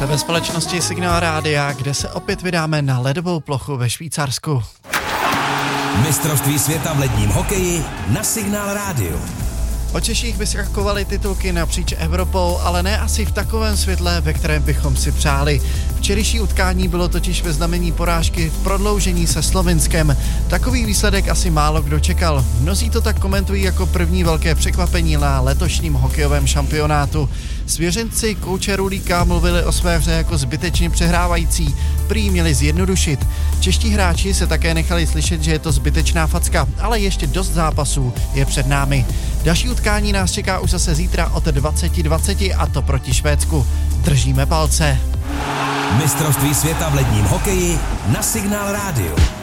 Jste ve společnosti Signál Rádia, kde se opět vydáme na ledovou plochu ve Švýcarsku. Mistrovství světa v ledním hokeji na Signál Rádiu. O Češích vyskakovaly titulky napříč Evropou, ale ne asi v takovém světle, ve kterém bychom si přáli. Včerejší utkání bylo totiž ve znamení porážky v prodloužení se Slovinskem. Takový výsledek asi málo kdo čekal. Mnozí to tak komentují jako první velké překvapení na letošním hokejovém šampionátu. Svěřenci kouče Rulíka mluvili o své hře jako zbytečně přehrávající, prý měli zjednodušit. Čeští hráči se také nechali slyšet, že je to zbytečná facka, ale ještě dost zápasů je před námi. Další utkání nás čeká už zase zítra od 20:20 a to proti Švédsku. Držíme palce. Mistrovství světa v ledním hokeji na Signál Rádiu.